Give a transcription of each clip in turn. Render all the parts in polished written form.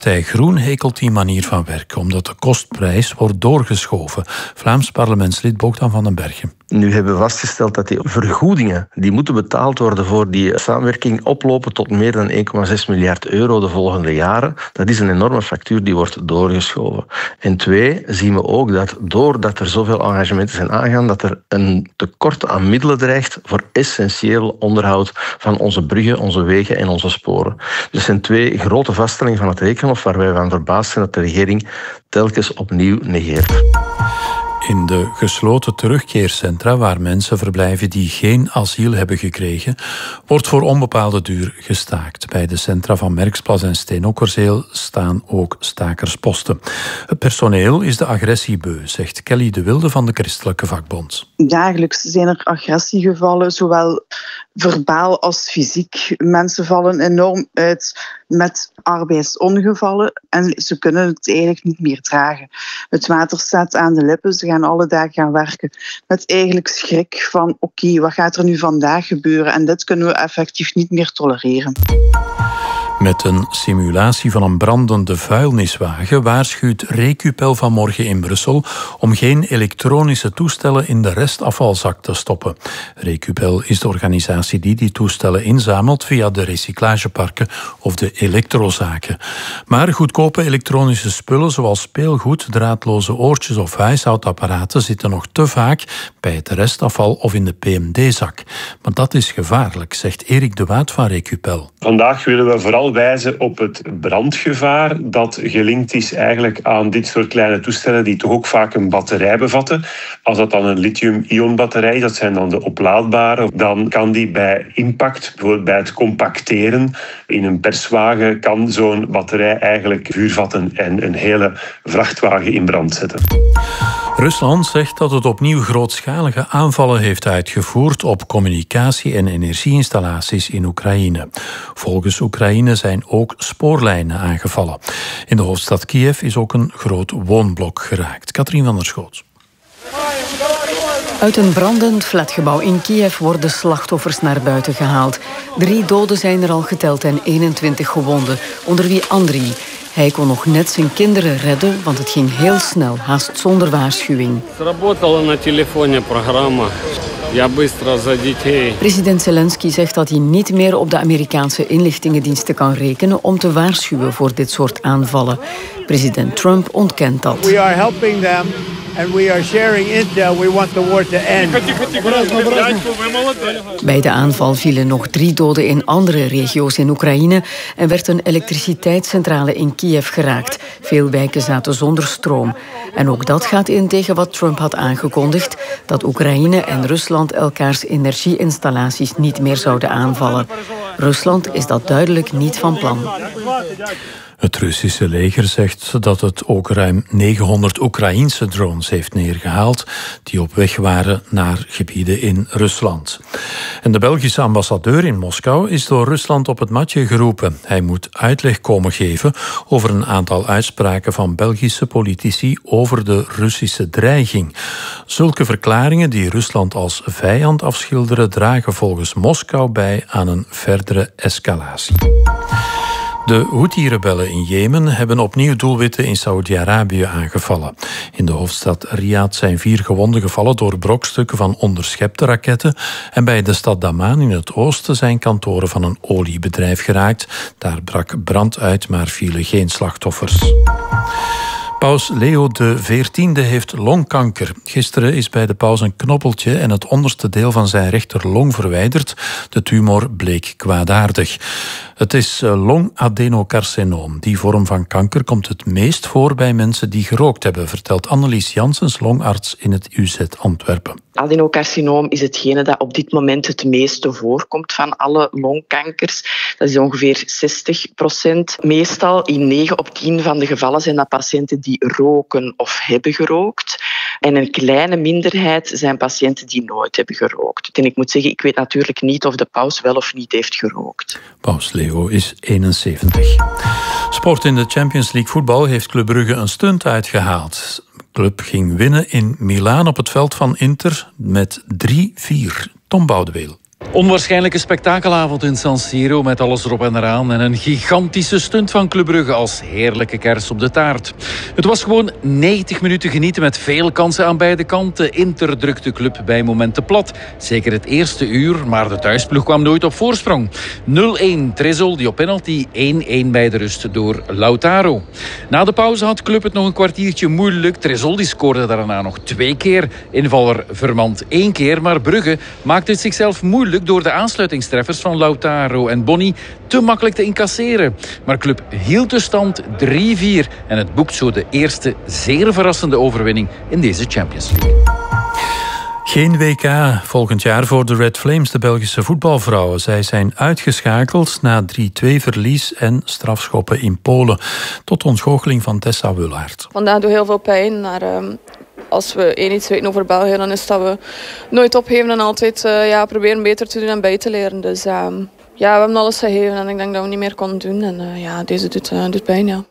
Partij Groen hekelt die manier van werken, omdat de kostprijs wordt doorgeschoven. Vlaams parlementslid Bogdan van den Bergen. Nu hebben we vastgesteld dat die vergoedingen die moeten betaald worden voor die samenwerking oplopen tot meer dan 1,6 miljard euro de volgende jaren. Dat is een enorme factuur die wordt doorgeschoven. En 2, zien we ook dat doordat er zoveel engagementen zijn aangegaan, dat er een tekort aan middelen dreigt voor essentieel onderhoud van onze bruggen, onze wegen en onze sporen. Dus dat zijn 2 grote vaststellingen van het Rekenhof waar wij van verbaasd zijn dat de regering telkens opnieuw negeert. In de gesloten terugkeercentra waar mensen verblijven die geen asiel hebben gekregen, wordt voor onbepaalde duur gestaakt. Bij de centra van Merksplas en Steenokkerzeel staan ook stakersposten. Het personeel is de agressie beu, zegt Kelly de Wilde van de Christelijke Vakbond. Dagelijks zijn er agressiegevallen, zowel verbaal als fysiek. Mensen vallen enorm uit met arbeidsongevallen en ze kunnen het eigenlijk niet meer dragen. Het water staat aan de lippen, ze gaan alle dagen gaan werken met eigenlijk schrik van oké, wat gaat er nu vandaag gebeuren? En dit kunnen we effectief niet meer tolereren. Met een simulatie van een brandende vuilniswagen waarschuwt Recupel vanmorgen in Brussel om geen elektronische toestellen in de restafvalzak te stoppen. Recupel is de organisatie die toestellen inzamelt via de recyclageparken of de elektrozaken. Maar goedkope elektronische spullen zoals speelgoed, draadloze oortjes of huishoudapparaten zitten nog te vaak bij het restafval of in de PMD-zak. Maar dat is gevaarlijk, zegt Erik de Waard van Recupel. Vandaag willen we vooral wijzen op het brandgevaar dat gelinkt is eigenlijk aan dit soort kleine toestellen die toch ook vaak een batterij bevatten. Als dat dan een lithium-ion batterij is, dat zijn dan de oplaadbare, dan kan die bij impact, bijvoorbeeld bij het compacteren in een perswagen, kan zo'n batterij eigenlijk vuur vatten en een hele vrachtwagen in brand zetten. Rusland zegt dat het opnieuw grootschalige aanvallen heeft uitgevoerd op communicatie- en energieinstallaties in Oekraïne. Volgens Oekraïne zijn ook spoorlijnen aangevallen. In de hoofdstad Kiev is ook een groot woonblok geraakt. Katrien van der Schoot. Uit een brandend flatgebouw in Kiev worden slachtoffers naar buiten gehaald. 3 doden zijn er al geteld en 21 gewonden, onder wie Andriy. Hij kon nog net zijn kinderen redden, want het ging heel snel, haast zonder waarschuwing. President Zelensky zegt dat hij niet meer op de Amerikaanse inlichtingendiensten kan rekenen om te waarschuwen voor dit soort aanvallen. President Trump ontkent dat. We are helping them and we are sharing intel. We want the war to end. Bij de aanval vielen nog 3 doden in andere regio's in Oekraïne en werd een elektriciteitscentrale in Kiev geraakt. Veel wijken zaten zonder stroom. En ook dat gaat in tegen wat Trump had aangekondigd, dat Oekraïne en Rusland elkaars energieinstallaties niet meer zouden aanvallen. Rusland is dat duidelijk niet van plan. Het Russische leger zegt dat het ook ruim 900 Oekraïense drones heeft neergehaald die op weg waren naar gebieden in Rusland. En de Belgische ambassadeur in Moskou is door Rusland op het matje geroepen. Hij moet uitleg komen geven over een aantal uitspraken van Belgische politici over de Russische dreiging. Zulke verklaringen die Rusland als vijand afschilderen dragen volgens Moskou bij aan een verdere escalatie. De Houthi-rebellen in Jemen hebben opnieuw doelwitten in Saoedi-Arabië aangevallen. In de hoofdstad Riyadh zijn 4 gewonden gevallen door brokstukken van onderschepte raketten. En bij de stad Daman in het oosten zijn kantoren van een oliebedrijf geraakt. Daar brak brand uit, maar vielen geen slachtoffers. Paus Leo XIV heeft longkanker. Gisteren is bij de paus een knobbeltje en het onderste deel van zijn rechterlong verwijderd. De tumor bleek kwaadaardig. Het is longadenocarcinoom. Die vorm van kanker komt het meest voor bij mensen die gerookt hebben, vertelt Annelies Janssens, longarts in het UZ Antwerpen. Adenocarcinoom is hetgene dat op dit moment het meeste voorkomt van alle longkankers. Dat is ongeveer 60%. Meestal in 9 op 10 van de gevallen zijn dat patiënten die roken of hebben gerookt. En een kleine minderheid zijn patiënten die nooit hebben gerookt. En ik moet zeggen, ik weet natuurlijk niet of de paus wel of niet heeft gerookt. Paus Leo is 71. Sport in de Champions League voetbal heeft Club Brugge een stunt uitgehaald. De club ging winnen in Milaan op het veld van Inter met 3-4. Tom Boudeweel. Onwaarschijnlijke spektakelavond in San Siro met alles erop en eraan en een gigantische stunt van Club Brugge als heerlijke kers op de taart. Het was gewoon 90 minuten genieten met veel kansen aan beide kanten. Inter drukte Club bij momenten plat. Zeker het eerste uur, maar de thuisploeg kwam nooit op voorsprong. 0-1 Tresol die op penalty, 1-1 bij de rust door Lautaro. Na de pauze had Club het nog een kwartiertje moeilijk. Tresol die scoorde daarna nog 2 keer. Invaller Vermand 1 keer, maar Brugge maakte het zichzelf moeilijk door de aansluitingstreffers van Lautaro en Boni te makkelijk te incasseren. Maar Club hield de stand 3-4 en het boekt zo de eerste zeer verrassende overwinning in deze Champions League. Geen WK volgend jaar voor de Red Flames, de Belgische voetbalvrouwen. Zij zijn uitgeschakeld na 3-2 verlies en strafschoppen in Polen. Tot ontgoocheling van Tessa Wullaert. Vandaag doet heel veel pijn, maar als we iets weten over België, dan is dat we nooit opgeven en altijd proberen beter te doen en bij te leren. Dus we hebben alles gegeven en ik denk dat we niet meer konden doen. En deze doet pijn, ja.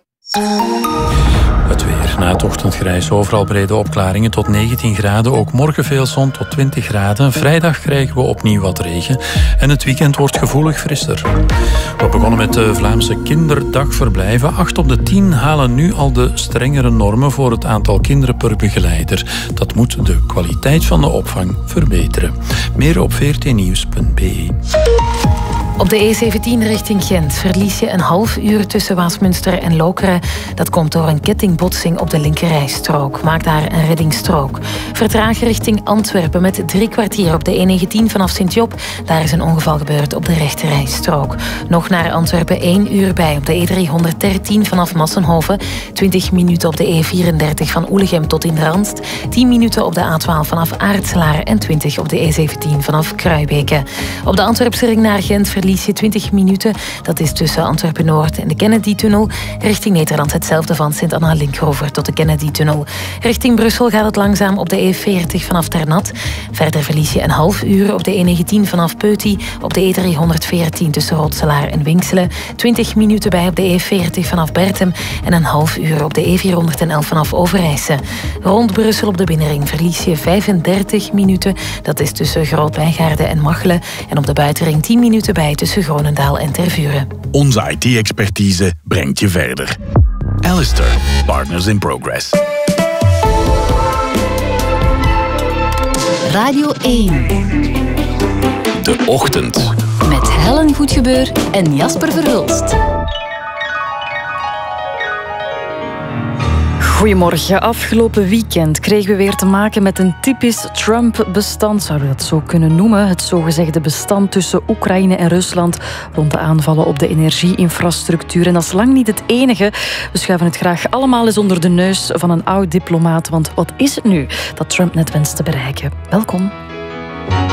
Het weer. Na het ochtendgrijs overal brede opklaringen tot 19 graden. Ook morgen veel zon tot 20 graden. Vrijdag krijgen we opnieuw wat regen. En het weekend wordt gevoelig frisser. We begonnen met de Vlaamse kinderdagverblijven. 8 op de 10 halen nu al de strengere normen voor het aantal kinderen per begeleider. Dat moet de kwaliteit van de opvang verbeteren. Meer op vrtnieuws.be. Op de E17 richting Gent verlies je een half uur tussen Waasmunster en Lokeren. Dat komt door een kettingbotsing op de linkerrijstrook. Maak daar een reddingsstrook. Vertragen richting Antwerpen met 3 kwartier op de E19 vanaf Sint-Job. Daar is een ongeval gebeurd op de rechterrijstrook. Nog naar Antwerpen 1 uur bij op de E313 vanaf Massenhoven. 20 minuten op de E34 van Oelegem tot in Randst. 10 minuten op de A12 vanaf Aartselaar en 20 op de E17 vanaf Kruibeke. Op de Antwerpse ring naar Gent verlies je 20 minuten. Dat is tussen Antwerpen-Noord en de Kennedy-tunnel. Richting Nederland hetzelfde van Sint-Anna-Linkhover tot de Kennedy-tunnel. Richting Brussel gaat het langzaam op de E40 vanaf Ternat. Verder verlies je een half uur op de E19 vanaf Peuty. Op de E314 tussen Rotselaar en Winkselen. 20 minuten bij op de E40 vanaf Bertem. En een half uur op de E411 vanaf Overijse. Rond Brussel op de binnenring verlies je 35 minuten. Dat is tussen Groot-Wijngaarden en Machelen. En op de buitenring 10 minuten bij tussen Gronendaal en Tervuren. Onze IT-expertise brengt je verder. Alistair, Partners in Progress. Radio 1. De Ochtend. Met Helen Goedgebeur en Jasper Verhulst. Goedemorgen. Afgelopen weekend kregen we weer te maken met een typisch Trump-bestand, zouden we dat zo kunnen noemen. Het zogezegde bestand tussen Oekraïne en Rusland rond de aanvallen op de energieinfrastructuur. En dat is lang niet het enige. We schuiven het graag allemaal eens onder de neus van een oud diplomaat. Want wat is het nu dat Trump net wenst te bereiken? Welkom.